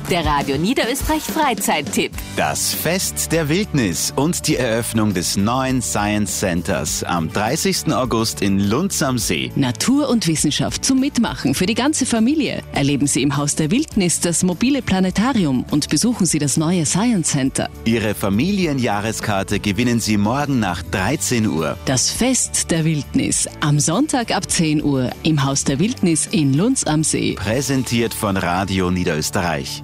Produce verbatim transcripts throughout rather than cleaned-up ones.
Der Radio Niederösterreich Freizeittipp. Das Fest der Wildnis und die Eröffnung des neuen Science Centers am dreißigsten August in Lunz am See. Natur und Wissenschaft zum Mitmachen für die ganze Familie. Erleben Sie im Haus der Wildnis das mobile Planetarium und besuchen Sie das neue Science Center. Ihre Familienjahreskarte gewinnen Sie morgen nach dreizehn Uhr. Das Fest der Wildnis am Sonntag ab zehn Uhr im Haus der Wildnis in Lunz am See. Präsentiert von Radio Niederösterreich.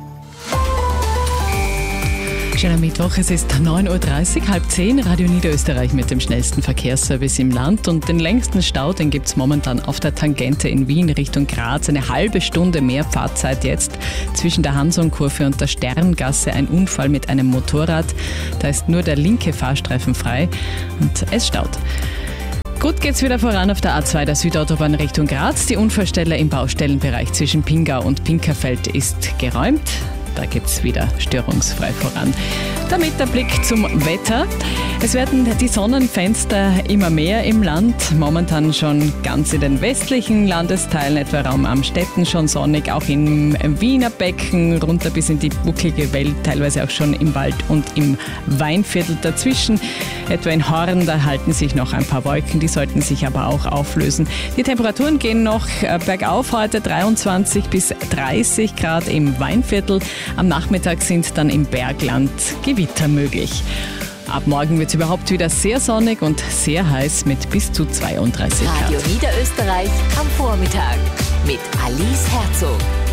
Schöner Mittwoch, es ist neun Uhr dreißig, halb zehn, Radio Niederösterreich mit dem schnellsten Verkehrsservice im Land. Und den längsten Stau, den gibt es momentan auf der Tangente in Wien Richtung Graz. Eine halbe Stunde mehr Fahrzeit jetzt zwischen der Hansonkurve und der Sterngasse. Ein Unfall mit einem Motorrad. Da ist nur der linke Fahrstreifen frei und es staut. Gut geht's wieder voran auf der A zwei der Südautobahn Richtung Graz. Die Unfallstelle im Baustellenbereich zwischen Pingau und Pinkerfeld ist geräumt. Da geht's wieder störungsfrei voran. Damit der Blick zum Wetter. Es werden die Sonnenfenster immer mehr im Land. Momentan schon ganz in den westlichen Landesteilen, etwa Raum Amstetten schon sonnig, auch im Wiener Becken, runter bis in die bucklige Welt, teilweise auch schon im Wald und im Weinviertel dazwischen. Etwa in Horn, da halten sich noch ein paar Wolken, die sollten sich aber auch auflösen. Die Temperaturen gehen noch bergauf heute, dreiundzwanzig bis dreißig Grad im Weinviertel. Am Nachmittag sind dann im Bergland Gewitter möglich. Ab morgen wird es überhaupt wieder sehr sonnig und sehr heiß mit bis zu zweiunddreißig Grad. Radio Niederösterreich am Vormittag mit Alice Herzog.